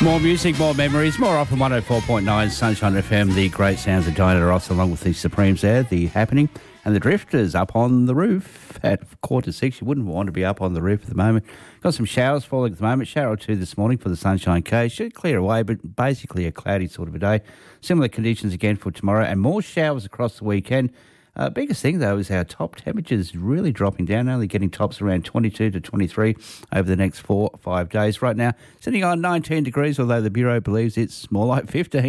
More music, more memories, more up on 104.9 Sunshine FM, the great sounds of Diana Ross, along with the Supremes there, The Happening, and the Drifters up on the roof at 5:45. You wouldn't want to be up on the roof at the moment. Got some showers falling at the moment, shower or two this morning for the Sunshine Coast. Should clear away, but basically a cloudy sort of a day. Similar conditions again for tomorrow, and more showers across the weekend. Biggest thing, though, is our top temperatures really dropping down, only getting tops around 22 to 23 over the next 4 or 5 days. Right now, sitting on 19 degrees, although the Bureau believes it's more like 15.